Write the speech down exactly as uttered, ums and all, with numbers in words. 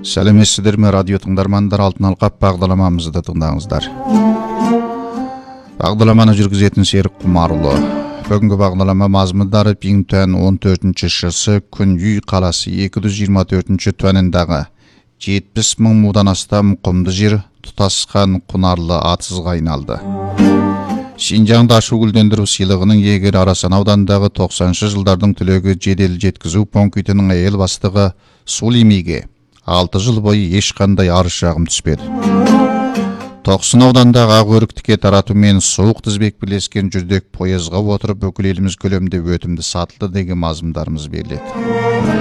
Сәлеметсіздер ме, радио тыңдармандар, алтын алқап бағдарламамызды тыңдаңыздар. Бағдарламаны жүргізетін Серік Құмарұлы. Бүгінгі бағдарлама мазмұндары Бингтон он төртінші шысы Күнүй қаласы екі жүз жиырма төртінші төніндағы жетпіс мың мудан астам құмды жер тұтасқан құнарлы атсызға айналды. Шинжаңда ашу гүлдендіру сыйлығының иегері Арасан ауданындағы тоқсаныншы жылдардың түлегі жедел жеткізу пунктінің әйел бастығы Сулимиге алты жыл бойы ешқандай арыз шағым түспеді. Тоқсын аудандағы Ақөріктіке тарату мен суық тізбек бірлескен жүрдек пойызға отырып бүкіл еліміз көлемінде өтімді сатылды деген мазмұндарымыз беріледі.